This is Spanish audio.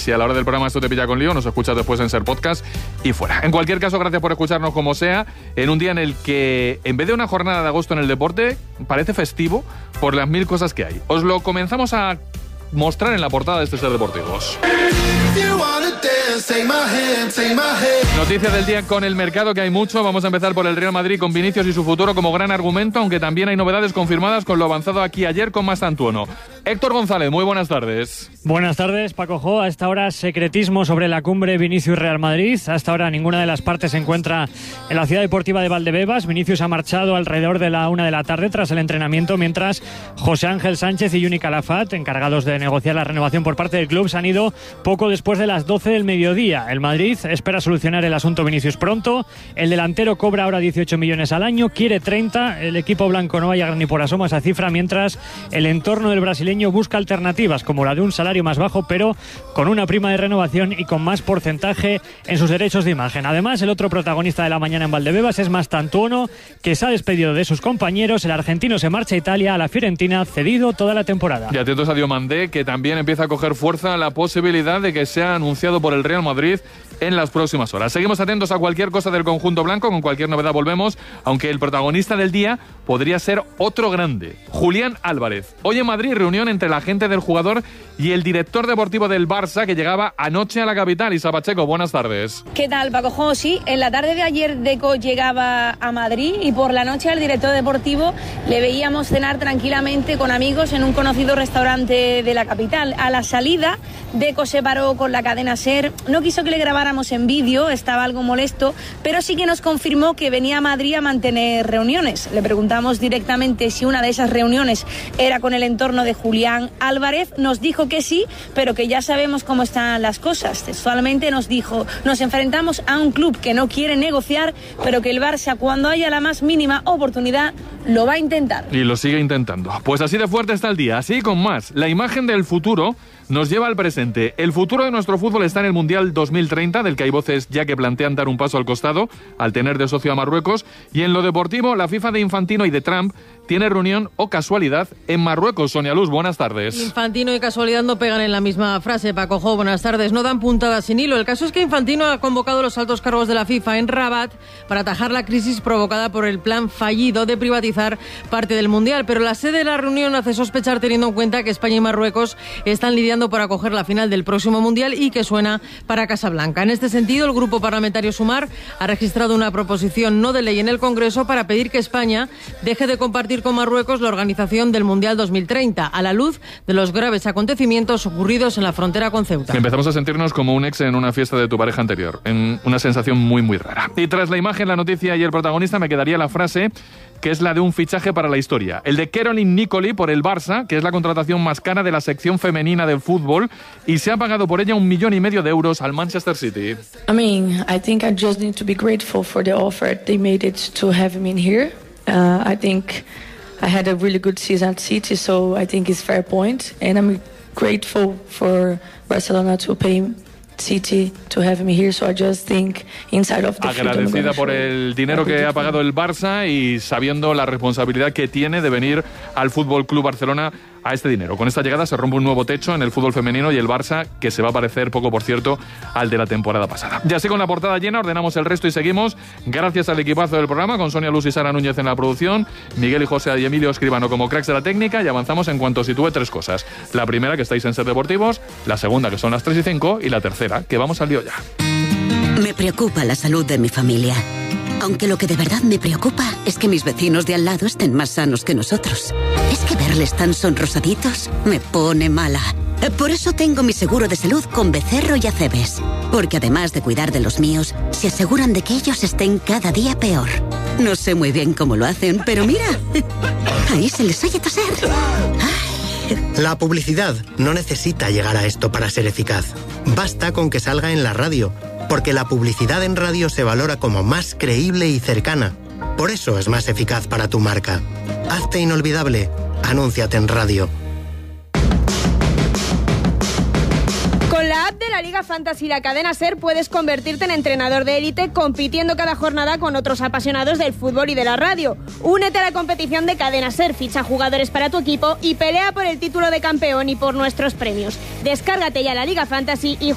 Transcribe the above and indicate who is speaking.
Speaker 1: si a la hora del programa esto te pilla con lío, nos escuchas después en Ser Podcast y fuera. En cualquier caso, gracias por escucharnos como sea, en un día en el que, en vez de una jornada de agosto en el deporte, parece festivo por las 1000 cosas que hay. Os lo comenzamos a mostrar en la portada de este Ser Deportivos. Noticias del día con el mercado, que hay mucho. Vamos a empezar por el Real Madrid con Vinicius y su futuro como gran argumento, aunque también hay novedades confirmadas con lo avanzado aquí ayer con Mastantuono. Héctor González, muy buenas tardes.
Speaker 2: Buenas tardes, Paco Jo. Hasta ahora secretismo sobre la cumbre Vinicius-Real Madrid. Hasta ahora ninguna de las partes se encuentra en la ciudad deportiva de Valdebebas. Vinicius ha marchado alrededor de la 1 de la tarde tras el entrenamiento, mientras José Ángel Sánchez y Juni Calafat, encargados de negociar la renovación por parte del club, se han ido poco después de las 12 del mediodía. El Madrid espera solucionar el asunto Vinicius pronto. El delantero cobra ahora 18 millones al año, quiere 30. El equipo blanco no va a llegar ni por asomo a esa cifra, mientras el entorno del brasileño busca alternativas como la de un salario más bajo, pero con una prima de renovación y con más porcentaje en sus derechos de imagen. Además, el otro protagonista de la mañana en Valdebebas es Mastantuono, que se ha despedido de sus compañeros. El argentino se marcha a Italia, a la Fiorentina, cedido toda la temporada.
Speaker 1: Y atentos a Diomandé, que también empieza a coger fuerza la posibilidad de que sea anunciado por el Real Madrid en las próximas horas. Seguimos atentos a cualquier cosa del conjunto blanco, con cualquier novedad volvemos, aunque el protagonista del día podría ser otro grande, Julián Álvarez. Hoy en Madrid, reunión entre la gente del jugador y el director deportivo del Barça, que llegaba anoche a la capital. Isa Pacheco, buenas tardes.
Speaker 3: ¿Qué tal, Paco Jo? Sí, en la tarde de ayer Deco llegaba a Madrid y por la noche al director deportivo le veíamos cenar tranquilamente con amigos en un conocido restaurante de la capital. A la salida, Deco se paró con la cadena SER, no quiso que le grabáramos en vídeo, estaba algo molesto, pero sí que nos confirmó que venía a Madrid a mantener reuniones. Le preguntamos directamente si una de esas reuniones era con el entorno de Julián Álvarez, nos dijo que sí, pero que ya sabemos cómo están las cosas. Textualmente nos dijo: nos enfrentamos a un club que no quiere negociar, pero que el Barça, cuando haya la más mínima oportunidad, lo va a intentar.
Speaker 1: Y lo sigue intentando. Pues así de fuerte está el día, así con más. La imagen del futuro nos lleva al presente. El futuro de nuestro fútbol está en el Mundial 2030, del que hay voces ya que plantean dar un paso al costado, al tener de socio a Marruecos. Y en lo deportivo, la FIFA de Infantino y de Trump tiene reunión o casualidad en Marruecos. Sonia Luz, buenas tardes.
Speaker 4: Infantino y casualidad no pegan en la misma frase, Paco Jo, buenas tardes. No dan puntadas sin hilo. El caso es que Infantino ha convocado a los altos cargos de la FIFA en Rabat para atajar la crisis provocada por el plan fallido de privatizar parte del Mundial. Pero la sede de la reunión hace sospechar, teniendo en cuenta que España y Marruecos están lidiando por acoger la final del próximo Mundial y que suena para Casablanca. En este sentido, el Grupo Parlamentario Sumar ha registrado una proposición no de ley en el Congreso para pedir que España deje de compartir con Marruecos la organización del Mundial 2030, a la luz de los graves acontecimientos ocurridos en la frontera con Ceuta.
Speaker 1: Empezamos a sentirnos como un ex en una fiesta de tu pareja anterior, en una sensación muy, muy rara. Y tras la imagen, la noticia y el protagonista, me quedaría la frase, que es la de un fichaje para la historia. El de Caroline Nicoli por el Barça, que es la contratación más cara de la sección femenina del fútbol, y se ha pagado por ella 1,5 millones de euros al Manchester City.
Speaker 5: I think I just need to be grateful for the offer they made it to have me in here. I think I had a really good season at City, so I think it's fair point, and I'm grateful for Barcelona to pay City to have me here, so I just think inside of the
Speaker 1: agradecida por el dinero que ha pagado el Barça y sabiendo la responsabilidad que tiene de venir al Fútbol Club Barcelona a este dinero. Con esta llegada se rompe un nuevo techo en el fútbol femenino y el Barça, que se va a parecer poco, por cierto, al de la temporada pasada. Ya así, con la portada llena, ordenamos el resto y seguimos. Gracias al equipazo del programa, con Sonia Luz y Sara Núñez en la producción, Miguel y José y Emilio Escribano como cracks de la técnica, y avanzamos en cuanto sitúe 3 cosas. La primera, que estáis en Ser Deportivos; la segunda, que son las 3 y 5; y la tercera, que vamos al lío ya.
Speaker 6: Me preocupa la salud de mi familia. Aunque lo que de verdad me preocupa es que mis vecinos de al lado estén más sanos que nosotros. Es que verles tan sonrosaditos me pone mala. Por eso tengo mi seguro de salud con Becerro y Acebes. Porque además de cuidar de los míos, se aseguran de que ellos estén cada día peor. No sé muy bien cómo lo hacen, pero mira, ahí se les oye toser.
Speaker 7: La publicidad no necesita llegar a esto para ser eficaz. Basta con que salga en la radio, porque la publicidad en radio se valora como más creíble y cercana. Por eso es más eficaz para tu marca. Hazte inolvidable. Anúnciate en radio.
Speaker 8: Con la app de la Liga Fantasy y la cadena SER puedes convertirte en entrenador de élite compitiendo cada jornada con otros apasionados del fútbol y de la radio. Únete a la competición de cadena SER, ficha jugadores para tu equipo y pelea por el título de campeón y por nuestros premios. Descárgate ya la Liga Fantasy y